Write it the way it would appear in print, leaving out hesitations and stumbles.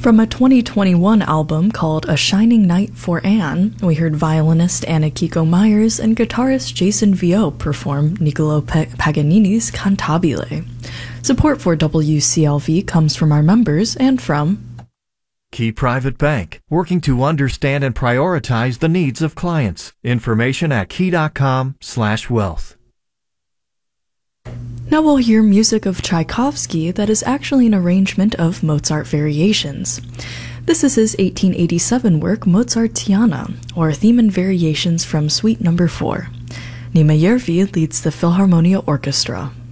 From a 2021 album called A Shining Night for Anne, we heard violinist Anna Kiko Myers and guitarist Jason Viau perform Niccolo Paganini's Cantabile. Support for WCLV comes from our members and from Key Private Bank, working to understand and prioritize the needs of clients. Information at key.com/wealth. Now we'll hear music of Tchaikovsky that is actually an arrangement of Mozart variations. This is his 1887 work Mozartiana, or Theme and Variations from Suite No. 4. Nima Järvi leads the Philharmonia Orchestra.